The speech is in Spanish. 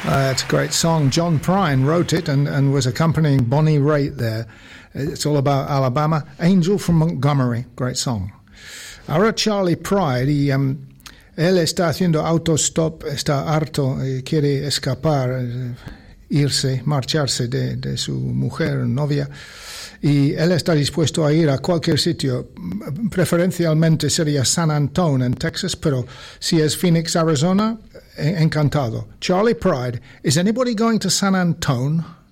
It's a great song. John Prine wrote it and was accompanying Bonnie Raitt there. It's all about Alabama. Angel from Montgomery, great song. Ahora Charlie Pride, y él está haciendo autostop, está harto, quiere escapar, marcharse de su mujer, novia, y él está dispuesto a ir a cualquier sitio. Preferencialmente sería San Antonio en Texas, pero si es Phoenix, Arizona, encantado. Charlie Pride, is anybody going to San Antonio?